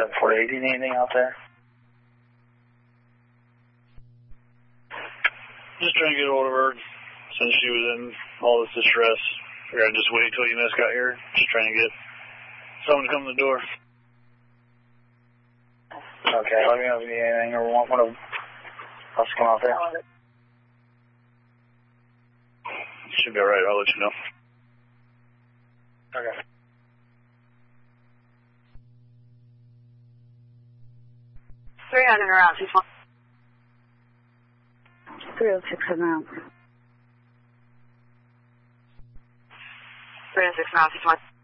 748, do you need anything out there? Just trying to get a hold of her since she was in all this distress. Figured I'd just wait till you guys got here. Just trying to get someone to come to the door. Okay, let me know if you need anything or want one of us to come out there. Should be alright, I'll let you know. Okay. around 6-1. 306 around. 306 around 6-1.